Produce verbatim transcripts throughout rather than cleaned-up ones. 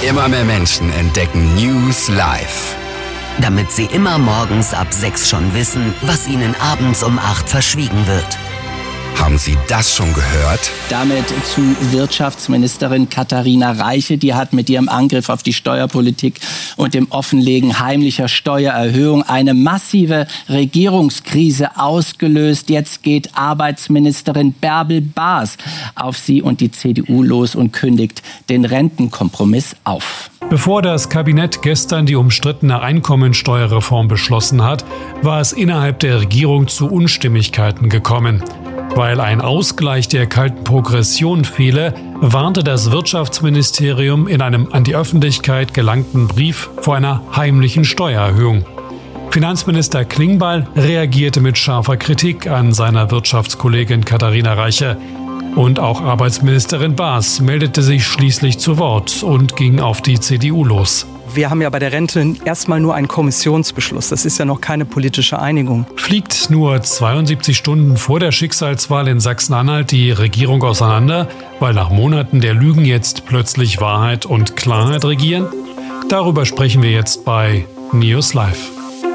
Immer mehr Menschen entdecken News Live. Damit sie immer morgens ab sechs schon wissen, was ihnen abends um acht verschwiegen wird. Haben Sie das schon gehört? Damit zu Wirtschaftsministerin Katharina Reiche. Die hat mit ihrem Angriff auf die Steuerpolitik und dem Offenlegen heimlicher Steuererhöhung eine massive Regierungskrise ausgelöst. Jetzt geht Arbeitsministerin Bärbel Baas auf sie und die C D U los und kündigt den Rentenkompromiss auf. Bevor das Kabinett gestern die umstrittene Einkommensteuerreform beschlossen hat, war es innerhalb der Regierung zu Unstimmigkeiten gekommen. Weil ein Ausgleich der kalten Progression fehle, warnte das Wirtschaftsministerium in einem an die Öffentlichkeit gelangten Brief vor einer heimlichen Steuererhöhung. Finanzminister Klingbeil reagierte mit scharfer Kritik an seiner Wirtschaftskollegin Katharina Reiche. Und auch Arbeitsministerin Baas meldete sich schließlich zu Wort und ging auf die C D U los. Wir haben ja bei der Rente erstmal nur einen Kommissionsbeschluss. Das ist ja noch keine politische Einigung. Fliegt nur zweiundsiebzig Stunden vor der Schicksalswahl in Sachsen-Anhalt die Regierung auseinander, weil nach Monaten der Lügen jetzt plötzlich Wahrheit und Klarheit regieren? Darüber sprechen wir jetzt bei News Live.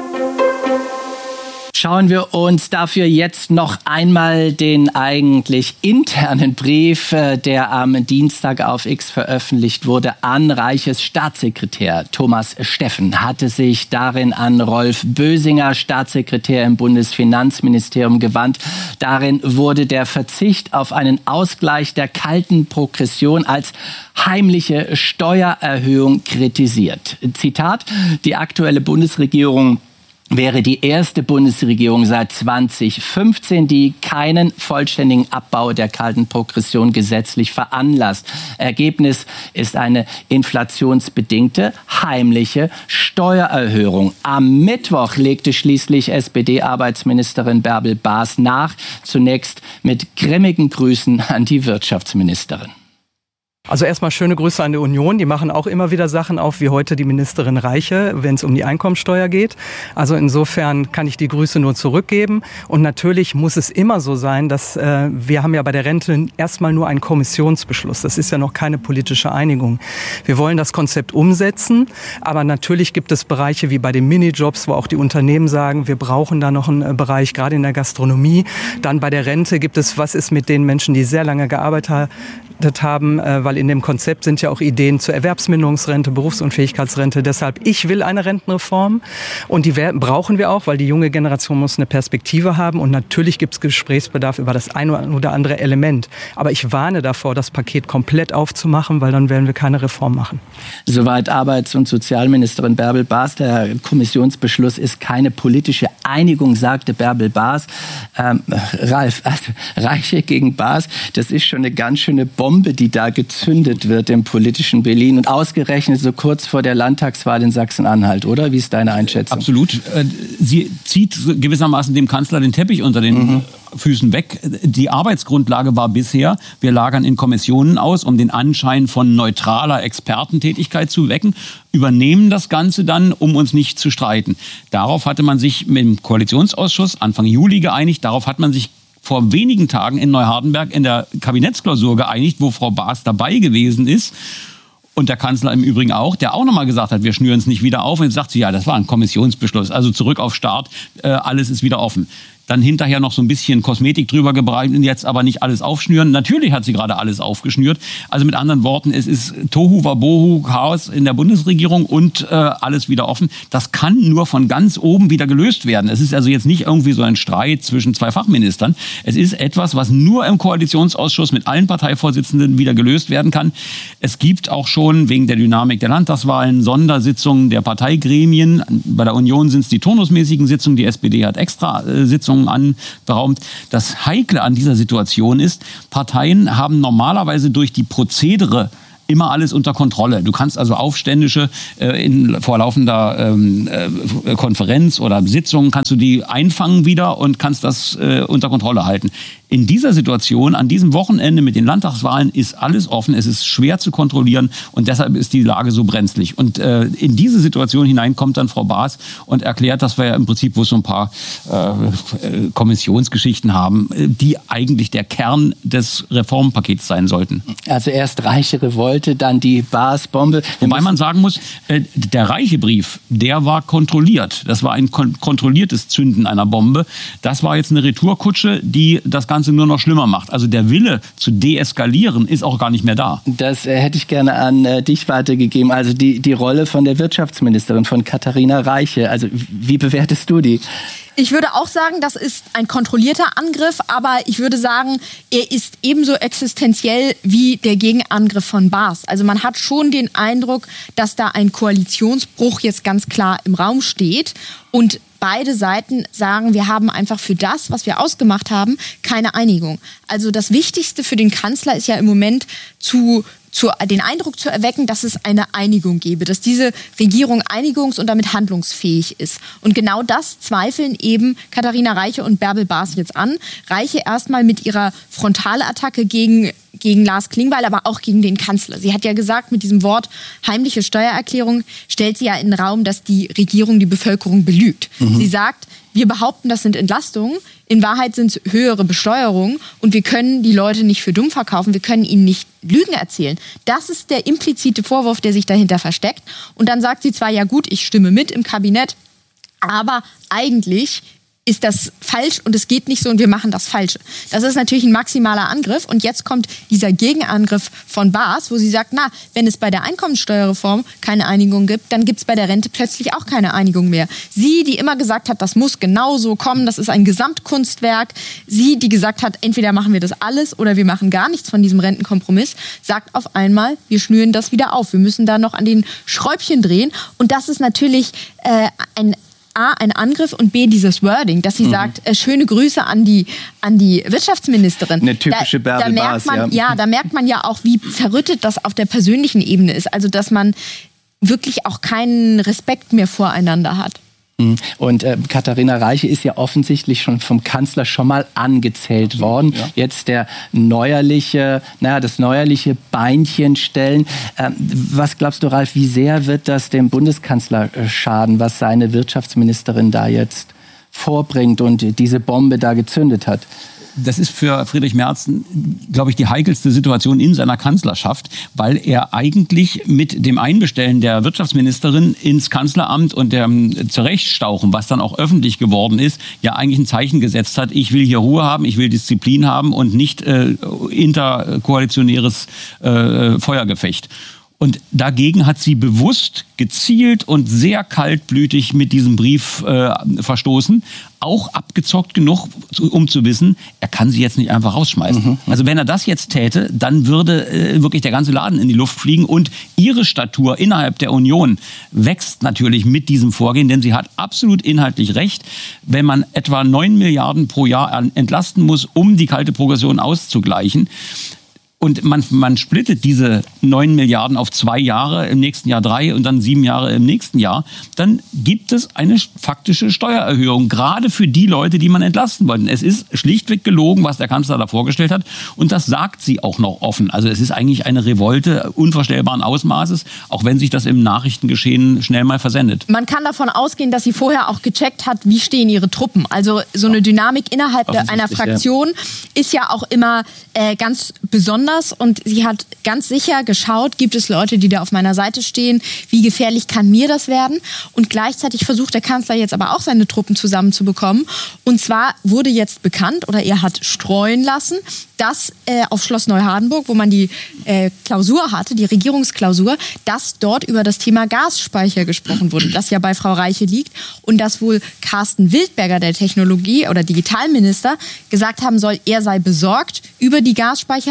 Schauen wir uns dafür jetzt noch einmal den eigentlich internen Brief, der am Dienstag auf X veröffentlicht wurde, an Reiches Staatssekretär Thomas Steffen. Hatte sich darin an Rolf Bösinger, Staatssekretär im Bundesfinanzministerium, gewandt. Darin wurde der Verzicht auf einen Ausgleich der kalten Progression als heimliche Steuererhöhung kritisiert. Zitat: Die aktuelle Bundesregierung wäre die erste Bundesregierung seit zweitausendfünfzehn, die keinen vollständigen Abbau der kalten Progression gesetzlich veranlasst. Ergebnis ist eine inflationsbedingte, heimliche Steuererhöhung. Am Mittwoch legte schließlich S P D-Arbeitsministerin Bärbel Baas nach, zunächst mit grimmigen Grüßen an die Wirtschaftsministerin. Also erstmal schöne Grüße an die Union. Die machen auch immer wieder Sachen auf, wie heute die Ministerin Reiche, wenn es um die Einkommensteuer geht. Also insofern kann ich die Grüße nur zurückgeben. Und natürlich muss es immer so sein, dass äh, wir haben ja bei der Rente erstmal nur einen Kommissionsbeschluss. Das ist ja noch keine politische Einigung. Wir wollen das Konzept umsetzen, aber natürlich gibt es Bereiche wie bei den Minijobs, wo auch die Unternehmen sagen, wir brauchen da noch einen Bereich, gerade in der Gastronomie. Dann bei der Rente gibt es, was ist mit den Menschen, die sehr lange gearbeitet haben, äh, weil in dem Konzept sind ja auch Ideen zur Erwerbsminderungsrente, Berufsunfähigkeitsrente. Deshalb, ich will eine Rentenreform und die brauchen wir auch, weil die junge Generation muss eine Perspektive haben und natürlich gibt es Gesprächsbedarf über das eine oder andere Element. Aber ich warne davor, das Paket komplett aufzumachen, weil dann werden wir keine Reform machen. Soweit Arbeits- und Sozialministerin Bärbel Baas. Der Kommissionsbeschluss ist keine politische Einigung, sagte Bärbel Baas. Ähm, Ralf, also Reiche gegen Baas, das ist schon eine ganz schöne Bombe, die da gezündet wird im politischen Berlin und ausgerechnet so kurz vor der Landtagswahl in Sachsen-Anhalt, oder? Wie ist deine Einschätzung? Absolut. Sie zieht gewissermaßen dem Kanzler den Teppich unter den mhm. Füßen weg. Die Arbeitsgrundlage war bisher, wir lagern in Kommissionen aus, um den Anschein von neutraler Expertentätigkeit zu wecken, übernehmen das Ganze dann, um uns nicht zu streiten. Darauf hatte man sich mit dem Koalitionsausschuss Anfang Juli geeinigt, darauf hat man sich vor wenigen Tagen in Neuhardenberg in der Kabinettsklausur geeinigt, wo Frau Baas dabei gewesen ist. Und der Kanzler im Übrigen auch, der auch nochmal gesagt hat, wir schnüren es nicht wieder auf. Und jetzt sagt sie, ja, das war ein Kommissionsbeschluss. Also zurück auf Start, äh, alles ist wieder offen. Dann hinterher noch so ein bisschen Kosmetik drüber gebreitet und jetzt aber nicht alles aufschnüren. Natürlich hat sie gerade alles aufgeschnürt. Also mit anderen Worten, es ist Tohu Wabohu, Chaos in der Bundesregierung und äh, alles wieder offen. Das kann nur von ganz oben wieder gelöst werden. Es ist also jetzt nicht irgendwie so ein Streit zwischen zwei Fachministern. Es ist etwas, was nur im Koalitionsausschuss mit allen Parteivorsitzenden wieder gelöst werden kann. Es gibt auch schon wegen der Dynamik der Landtagswahlen Sondersitzungen der Parteigremien. Bei der Union sind es die turnusmäßigen Sitzungen. Die S P D hat extra äh, Sitzungen anberaumt. Das Heikle an dieser Situation ist, Parteien haben normalerweise durch die Prozedere immer alles unter Kontrolle. Du kannst also Aufständische äh, in vorlaufender ähm, äh, Konferenz oder Sitzung, kannst du die einfangen wieder und kannst das äh, unter Kontrolle halten. in dieser Situation, an diesem Wochenende mit den Landtagswahlen, ist alles offen, es ist schwer zu kontrollieren und deshalb ist die Lage so brenzlig. Und äh, in diese Situation hinein kommt dann Frau Baas und erklärt, dass wir ja im Prinzip wo so ein paar äh, Kommissionsgeschichten haben, die eigentlich der Kern des Reformpakets sein sollten. Also erst reiche Revolte, dann die Baas-Bombe. Wobei man sagen muss, äh, der Reiche-Brief, der war kontrolliert. Das war ein kon- kontrolliertes Zünden einer Bombe. Das war jetzt eine Retourkutsche, die das Ganze nur noch schlimmer macht. Also der Wille zu deeskalieren ist auch gar nicht mehr da. Das äh, hätte ich gerne an äh, dich weitergegeben. Also die, die Rolle von der Wirtschaftsministerin, von Katharina Reiche. Also wie bewertest du die? Ich würde auch sagen, das ist ein kontrollierter Angriff, aber ich würde sagen, er ist ebenso existenziell wie der Gegenangriff von Baas. Also man hat schon den Eindruck, dass da ein Koalitionsbruch jetzt ganz klar im Raum steht und beide Seiten sagen, wir haben einfach für das, was wir ausgemacht haben, keine Einigung. Also das Wichtigste für den Kanzler ist ja im Moment zu Zu, den Eindruck zu erwecken, dass es eine Einigung gäbe, dass diese Regierung einigungs- und damit handlungsfähig ist. Und genau das zweifeln eben Katharina Reiche und Bärbel Baas jetzt an. Reiche erstmal mit ihrer Frontalattacke gegen, gegen Lars Klingbeil, aber auch gegen den Kanzler. Sie hat ja gesagt, mit diesem Wort heimliche Steuererklärung stellt sie ja in den Raum, dass die Regierung die Bevölkerung belügt. Mhm. Sie sagt, wir behaupten, das sind Entlastungen. In Wahrheit sind es höhere Besteuerungen und wir können die Leute nicht für dumm verkaufen. Wir können ihnen nicht Lügen erzählen. Das ist der implizite Vorwurf, der sich dahinter versteckt. Und dann sagt sie zwar, ja gut, ich stimme mit im Kabinett, aber eigentlich ist das falsch und es geht nicht so und wir machen das Falsche. Das ist natürlich ein maximaler Angriff und jetzt kommt dieser Gegenangriff von Baas, wo sie sagt, na, wenn es bei der Einkommensteuerreform keine Einigung gibt, dann gibt es bei der Rente plötzlich auch keine Einigung mehr. Sie, die immer gesagt hat, das muss genauso kommen, das ist ein Gesamtkunstwerk, sie, die gesagt hat, entweder machen wir das alles oder wir machen gar nichts von diesem Rentenkompromiss, sagt auf einmal, wir schnüren das wieder auf. Wir müssen da noch an den Schräubchen drehen und das ist natürlich äh, ein A, ein Angriff und B, dieses Wording, dass sie mhm. sagt, äh, schöne Grüße an die, an die Wirtschaftsministerin. Eine typische Bärbel da, da merkt man, Baas, ja. ja, da merkt man ja auch, wie zerrüttet das auf der persönlichen Ebene ist. Also, dass man wirklich auch keinen Respekt mehr voreinander hat. Und äh, Katharina Reiche ist ja offensichtlich schon vom Kanzler schon mal angezählt worden. Ja. Jetzt der neuerliche, naja, das neuerliche Beinchen stellen. Ähm, was glaubst du, Ralf, wie sehr wird das dem Bundeskanzler äh, schaden, was seine Wirtschaftsministerin da jetzt vorbringt und diese Bombe da gezündet hat? Das ist für Friedrich Merz, glaube ich, die heikelste Situation in seiner Kanzlerschaft, weil er eigentlich mit dem Einbestellen der Wirtschaftsministerin ins Kanzleramt und dem Zurechtstauchen, was dann auch öffentlich geworden ist, ja eigentlich ein Zeichen gesetzt hat, ich will hier Ruhe haben, ich will Disziplin haben und nicht äh, interkoalitionäres äh, Feuergefecht. Und dagegen hat sie bewusst, gezielt und sehr kaltblütig mit diesem Brief äh, verstoßen. Auch abgezockt genug, um zu wissen, er kann sie jetzt nicht einfach rausschmeißen. Mhm. Also wenn er das jetzt täte, dann würde äh, wirklich der ganze Laden in die Luft fliegen. Und ihre Statur innerhalb der Union wächst natürlich mit diesem Vorgehen, denn sie hat absolut inhaltlich recht. Wenn man etwa neun Milliarden pro Jahr entlasten muss, um die kalte Progression auszugleichen, und man, man splittet diese neun Milliarden auf zwei Jahre, im nächsten Jahr drei und dann sieben Jahre im nächsten Jahr, dann gibt es eine faktische Steuererhöhung, gerade für die Leute, die man entlasten wollte. Es ist schlichtweg gelogen, was der Kanzler da vorgestellt hat und das sagt sie auch noch offen. Also es ist eigentlich eine Revolte unvorstellbaren Ausmaßes, auch wenn sich das im Nachrichtengeschehen schnell mal versendet. Man kann davon ausgehen, dass sie vorher auch gecheckt hat, wie stehen ihre Truppen. Also so eine Dynamik innerhalb einer Fraktion ja. ist ja auch immer äh, ganz besonders. Und sie hat ganz sicher geschaut, gibt es Leute, die da auf meiner Seite stehen, wie gefährlich kann mir das werden? Und gleichzeitig versucht der Kanzler jetzt aber auch seine Truppen zusammenzubekommen. Und zwar wurde jetzt bekannt, oder er hat streuen lassen, dass äh, auf Schloss Neuhardenburg, wo man die äh, Klausur hatte, die Regierungsklausur, dass dort über das Thema Gasspeicher gesprochen wurde, das ja bei Frau Reiche liegt und dass wohl Carsten Wildberger, der Technologie- oder Digitalminister, gesagt haben soll, er sei besorgt über die Gasspeicherlage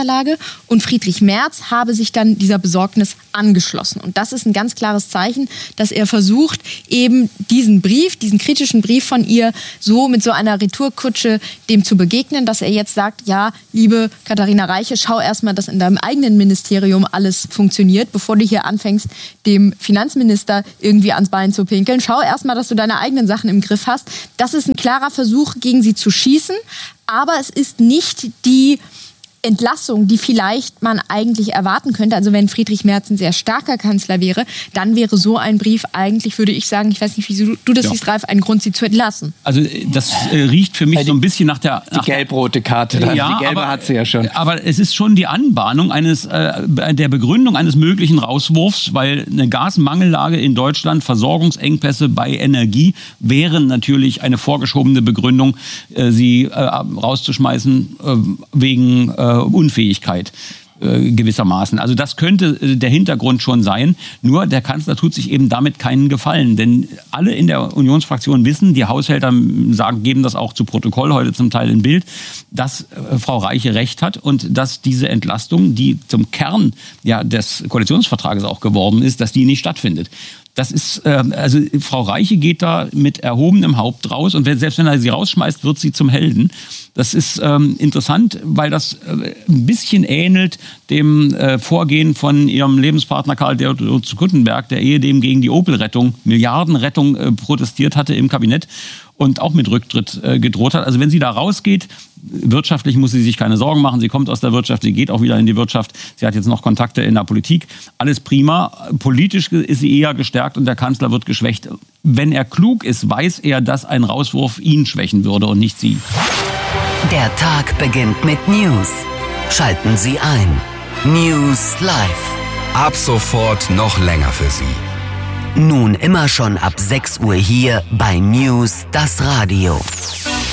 Und Friedrich Merz habe sich dann dieser Besorgnis angeschlossen. Und das ist ein ganz klares Zeichen, dass er versucht, eben diesen Brief, diesen kritischen Brief von ihr so mit so einer Retourkutsche dem zu begegnen, dass er jetzt sagt, ja, liebe Katharina Reiche, schau erstmal, dass in deinem eigenen Ministerium alles funktioniert, bevor du hier anfängst, dem Finanzminister irgendwie ans Bein zu pinkeln. Schau erstmal, dass du deine eigenen Sachen im Griff hast. Das ist ein klarer Versuch, gegen sie zu schießen, aber es ist nicht die Entlassung, die vielleicht man eigentlich erwarten könnte. Also wenn Friedrich Merz ein sehr starker Kanzler wäre, dann wäre so ein Brief eigentlich, würde ich sagen, ich weiß nicht, wie du das ja. siehst, Ralf, ein Grund, sie zu entlassen. Also das äh, riecht für mich die, so ein bisschen nach der... Nach die gelb-rote Karte, dann. Ja, die gelbe aber, hat sie ja schon. Aber es ist schon die Anbahnung eines, äh, der Begründung eines möglichen Rauswurfs, weil eine Gasmangellage in Deutschland, Versorgungsengpässe bei Energie wären natürlich eine vorgeschobene Begründung, äh, sie äh, rauszuschmeißen äh, wegen... Äh, Unfähigkeit äh, gewissermaßen. Also das könnte äh, der Hintergrund schon sein. Nur der Kanzler tut sich eben damit keinen Gefallen. Denn alle in der Unionsfraktion wissen, die Haushälter sagen, geben das auch zu Protokoll, heute zum Teil in Bild, dass äh, Frau Reiche recht hat und dass diese Entlastung, die zum Kern ja, des Koalitionsvertrages auch geworden ist, dass die nicht stattfindet. Das ist, äh, also Frau Reiche geht da mit erhobenem Haupt raus und selbst wenn er sie rausschmeißt, wird sie zum Helden. Das ist ähm, interessant, weil das äh, ein bisschen ähnelt dem äh, Vorgehen von ihrem Lebenspartner Karl Theodor zu Guttenberg, der ehedem gegen die Opel-Rettung, Milliardenrettung äh, protestiert hatte im Kabinett und auch mit Rücktritt äh, gedroht hat. Also wenn sie da rausgeht, wirtschaftlich muss sie sich keine Sorgen machen. Sie kommt aus der Wirtschaft, sie geht auch wieder in die Wirtschaft. Sie hat jetzt noch Kontakte in der Politik. Alles prima. Politisch ist sie eher gestärkt und der Kanzler wird geschwächt. Wenn er klug ist, weiß er, dass ein Rauswurf ihn schwächen würde und nicht sie. Der Tag beginnt mit News. Schalten Sie ein. News Live. Ab sofort noch länger für Sie. Nun immer schon ab sechs Uhr hier bei News, das Radio.